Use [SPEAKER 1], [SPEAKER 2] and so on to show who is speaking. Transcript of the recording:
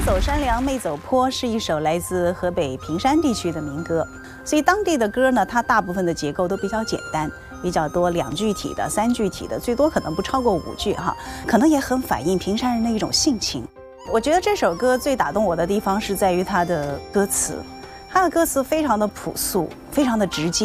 [SPEAKER 1] 走山梁妹走坡是一首来自河北平山地区的民歌，所以当地的歌呢，它大部分的结构都比较简单，比较多2句体的、3句体的，最多可能不超过5句哈，可能也很反映平山人的一种性情。我觉得这首歌最打动我的地方是在于它的歌词，它的歌词非常的朴素，非常的直接。